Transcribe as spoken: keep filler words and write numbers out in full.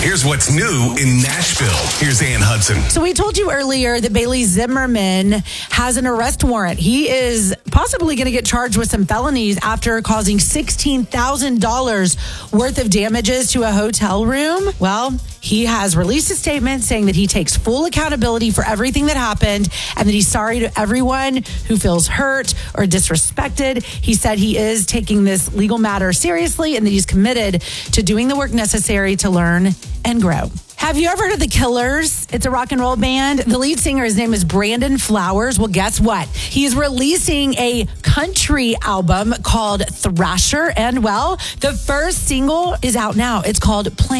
Here's what's new in Nashville. Here's Ann Hudson. So we told you earlier that Bailey Zimmerman has an arrest warrant. He is possibly going to get charged with some felonies after causing sixteen thousand dollars worth of damages to a hotel room. Well, he has released a statement saying that he takes full accountability for everything that happened and that he's sorry to everyone who feels hurt or disrespected. He said he is taking this legal matter seriously and that he's committed to doing the work necessary to learn and grow. Have you ever heard of The Killers? It's a rock and roll band. The lead singer, his name is Brandon Flowers. Well, guess what? He's releasing a country album called Thrasher. And, well, the first single is out now. It's called Plain.